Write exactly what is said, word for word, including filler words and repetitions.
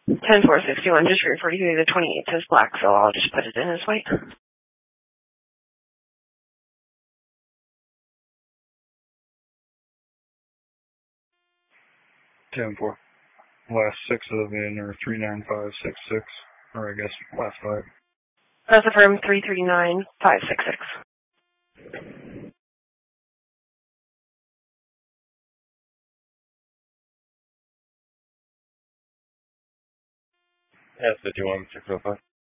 ten four sixty-one, just for forty-three, the twenty-eight says black, so I'll just put it in as white. ten four. Last six of it in are three nine five six six, or I guess last five. That's affirmed three three nine five six six. S fifty-one six oh five.